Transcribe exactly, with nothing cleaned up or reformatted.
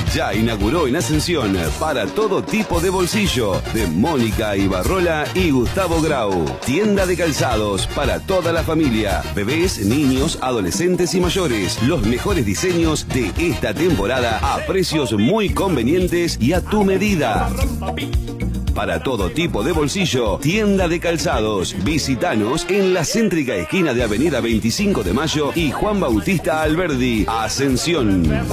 Ya inauguró en Ascensión para todo tipo de bolsillo de Mónica Ibarrola y Gustavo Grau. Tienda de calzados para toda la familia, bebés, niños, adolescentes y mayores. Los mejores diseños de esta temporada a precios muy convenientes y a tu medida. Para todo tipo de bolsillo, Tienda de calzados. Visítanos en la céntrica esquina de Avenida veinticinco de Mayo y Juan Bautista Alberdi, Ascensión.